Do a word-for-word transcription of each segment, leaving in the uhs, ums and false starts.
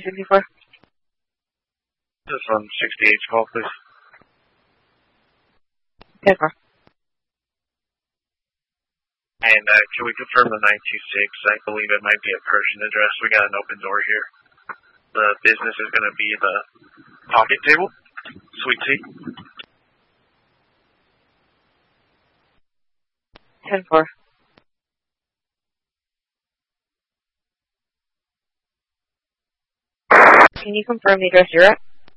fifty-four. This on sixty-eight call, please. ten four. And uh, can we confirm the nine two six? I believe it might be a Persian address. We got an open door here. The business is going to be the pocket table, Suite C. ten four. Can you confirm the address you're at?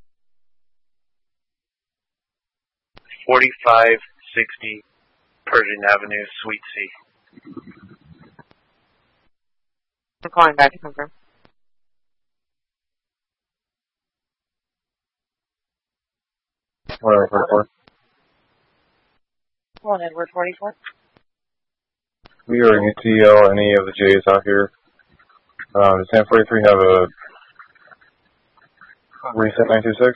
forty-five sixty Persian Avenue, Suite C. I'm calling back to confirm. Whatever, forty-four. One Edward forty-four. We are going to T L any of the J's out here. Um, does ten forty-three have a recent nine two six?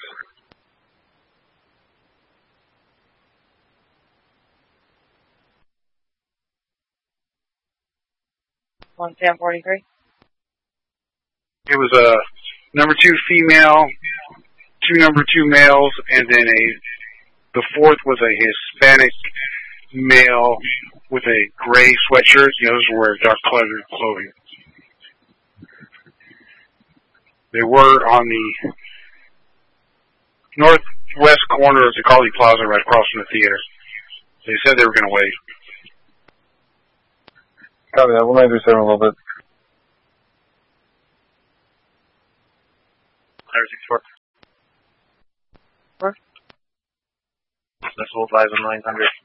One ten forty-three. It was a number two female, two number two males, and then a the fourth was a Hispanic male with a gray sweatshirt. The others were dark colored clothing. They were on the northwest corner of the Colley Plaza, right across from the theater. They said they were going to wait. Copy that. We'll nine three seven a little bit. Fire six four. Four. Missile five and nine hundred.